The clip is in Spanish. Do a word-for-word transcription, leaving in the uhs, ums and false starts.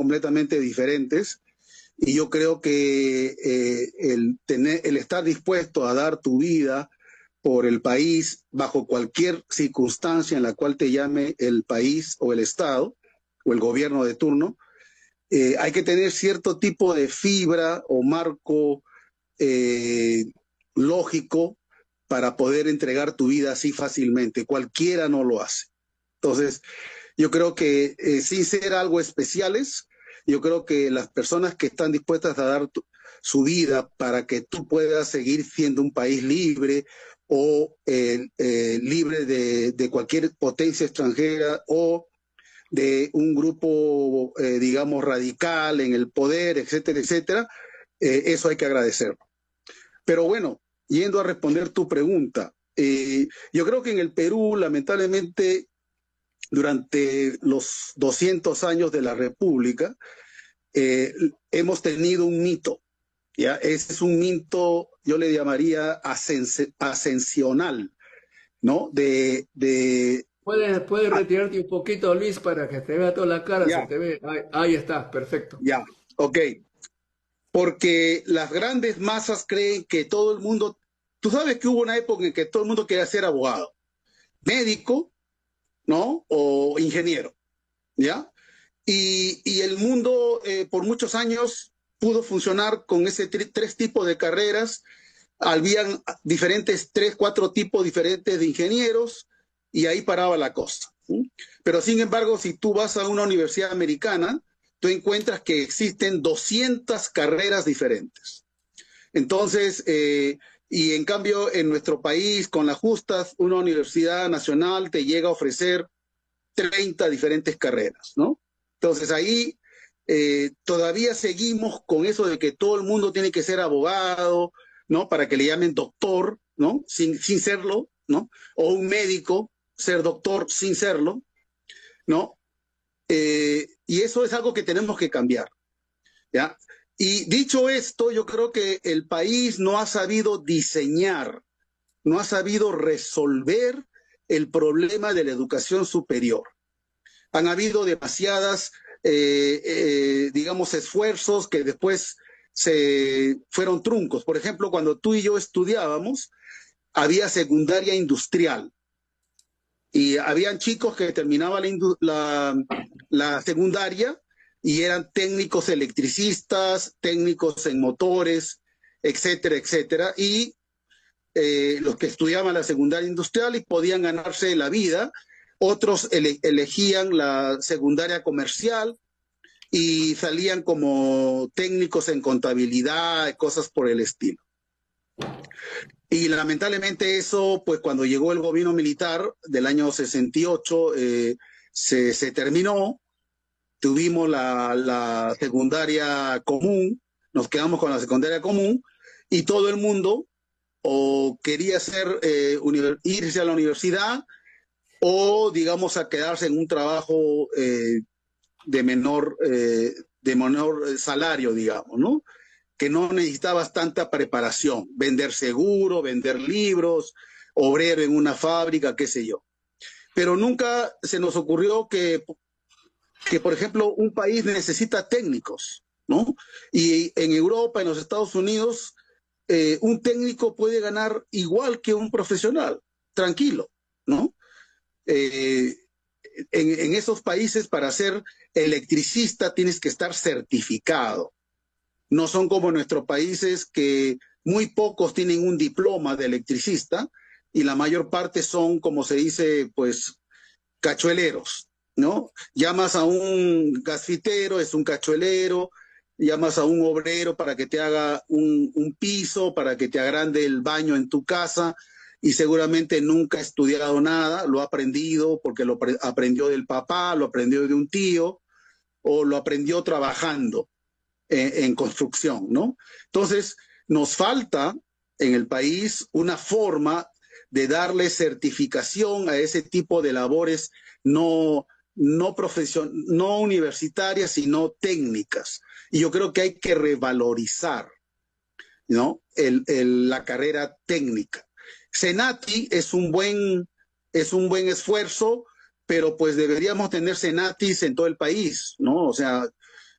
completamente diferentes. Y yo creo que eh, el, tener, el estar dispuesto a dar tu vida por el país bajo cualquier circunstancia en la cual te llame el país o el Estado o el gobierno de turno, eh, hay que tener cierto tipo de fibra o marco eh, lógico para poder entregar tu vida así fácilmente. Cualquiera no lo hace. Entonces, yo creo que eh, sin ser algo especiales, yo creo que las personas que están dispuestas a dar tu, su vida para que tú puedas seguir siendo un país libre o eh, eh, libre de, de cualquier potencia extranjera o de un grupo, eh, digamos, radical en el poder, etcétera, etcétera, eh, eso hay que agradecerlo. Pero bueno, yendo a responder tu pregunta, eh, yo creo que en el Perú, lamentablemente, durante los doscientos años de la República, eh, hemos tenido un mito, ¿ya? Ese es un mito, yo le llamaría ascens ascensional, ¿no? De... de Puedes, puedes ah, retirarte un poquito, Luis, para que te vea toda la cara, se ya, te ve. Ahí, ahí está, perfecto. ya, ok. Porque las grandes masas creen que todo el mundo... Tú sabes que hubo una época en que todo el mundo quería ser abogado, médico, ¿no? O ingeniero, ¿ya? Y, y el mundo eh, por muchos años pudo funcionar con ese tres tipos de carreras. Habían diferentes, tres, cuatro tipos diferentes de ingenieros y ahí paraba la cosa. ¿Sí? Pero sin embargo, si tú vas a una universidad americana, tú encuentras que existen doscientas carreras diferentes. Entonces, eh, y en cambio en nuestro país, con las justas, una universidad nacional te llega a ofrecer treinta diferentes carreras, ¿no? Entonces ahí eh, todavía seguimos con eso de que todo el mundo tiene que ser abogado, ¿no? Para que le llamen doctor, ¿no? Sin, sin serlo, ¿no? O un médico, ser doctor sin serlo, ¿no? Eh, y eso es algo que tenemos que cambiar, ¿ya? Y dicho esto, yo creo que el país no ha sabido diseñar, no ha sabido resolver el problema de la educación superior. Han habido demasiadas, eh, eh, digamos, esfuerzos que después se fueron truncos. Por ejemplo, cuando tú y yo estudiábamos, había secundaria industrial y habían chicos que terminaban la, la, la secundaria y eran técnicos electricistas, técnicos en motores, etcétera, etcétera, y eh, los que estudiaban la secundaria industrial y podían ganarse la vida. Otros ele elegían la secundaria comercial y salían como técnicos en contabilidad, cosas por el estilo. Y lamentablemente eso, pues cuando llegó el gobierno militar del año sesenta y ocho, eh, se, se terminó, tuvimos la, la secundaria común, nos quedamos con la secundaria común y todo el mundo o quería ser, eh, irse a la universidad o, digamos, a quedarse en un trabajo eh, de menor, eh, de menor salario, digamos, ¿no? Que no necesitabas tanta preparación, vender seguro, vender libros, obrero en una fábrica, qué sé yo. Pero nunca se nos ocurrió que, que por ejemplo, un país necesita técnicos, ¿no? Y en Europa, en los Estados Unidos, eh, un técnico puede ganar igual que un profesional, tranquilo, ¿no? Eh, en, en esos países para ser electricista tienes que estar certificado. No son como nuestros países que muy pocos tienen un diploma de electricista y la mayor parte son, como se dice, pues, cachueleros, ¿no? Llamas a un gasfitero, es un cachuelero, llamas a un obrero para que te haga un, un piso, para que te agrande el baño en tu casa, y seguramente nunca ha estudiado nada, lo ha aprendido porque lo aprendió del papá, lo aprendió de un tío, o lo aprendió trabajando en, en construcción, ¿no? Entonces, nos falta en el país una forma de darle certificación a ese tipo de labores no, no, profesion no universitarias, sino técnicas. Y yo creo que hay que revalorizar, ¿no? el, el, la carrera técnica. Senati es un buen, es un buen esfuerzo, pero pues deberíamos tener Senatis en todo el país, ¿no? O sea,